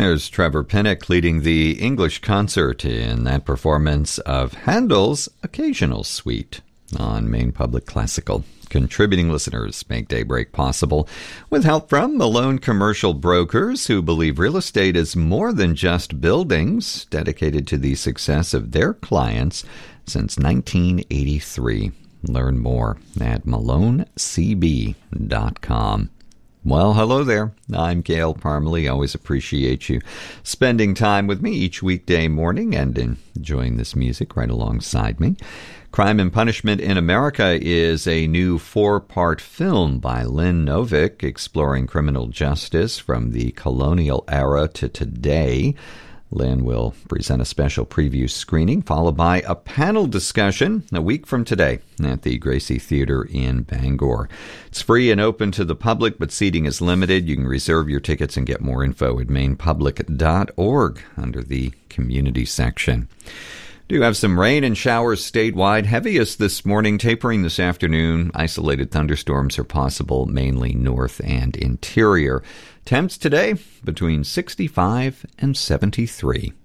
There's Trevor Pinnock leading the English concert in that performance of Handel's Occasional Suite on Maine Public Classical. Contributing listeners make Daybreak possible with help from Malone Commercial Brokers, who believe real estate is more than just buildings, dedicated to the success of their clients since 1983. Learn more at malonecb.com. Well, hello there. I'm Gail Parmalee. Always appreciate you spending time with me each weekday morning and enjoying this music right alongside me. Crime and Punishment in America is a new 4-part film by Lynn Novick exploring criminal justice from the colonial era to today. Lynn will present a special preview screening followed by a panel discussion a week from today at the Gracie Theater in Bangor. It's free and open to the public, but seating is limited. You can reserve your tickets and get more info at mainepublic.org under the community section. Do have some rain and showers statewide, heaviest this morning, tapering this afternoon. Isolated thunderstorms are possible, mainly north and interior. Temps today between 65 and 73.